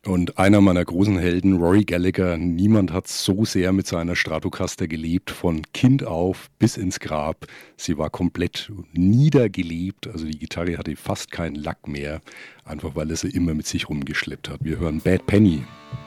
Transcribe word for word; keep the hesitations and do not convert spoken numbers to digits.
Und einer meiner großen Helden, Rory Gallagher, niemand hat so sehr mit seiner Stratocaster gelebt, von Kind auf bis ins Grab. Sie war komplett niedergelebt, also die Gitarre hatte fast keinen Lack mehr, einfach weil er sie immer mit sich rumgeschleppt hat. Wir hören Bad Penny.